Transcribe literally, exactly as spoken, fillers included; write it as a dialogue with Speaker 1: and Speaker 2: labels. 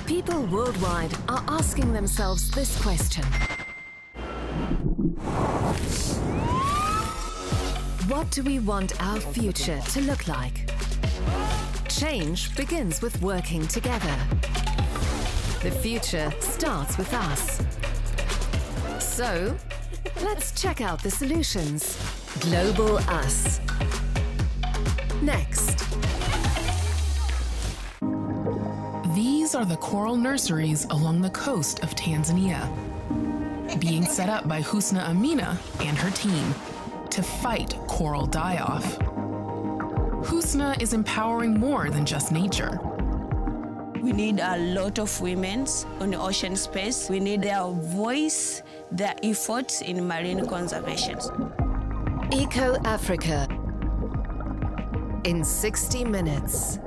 Speaker 1: People worldwide are asking themselves this question. What do we want our future to look like? Change begins with working together. The future starts with us. So, let's check out the solutions. Global Us. Next.
Speaker 2: These are the coral nurseries along the coast of Tanzania, being set up by Husna Amina and her team to fight coral die-off. Husna is empowering more than just nature.
Speaker 3: We need a lot of women on the ocean space. We need their voice, their efforts in marine conservation.
Speaker 1: Eco Africa in sixty minutes.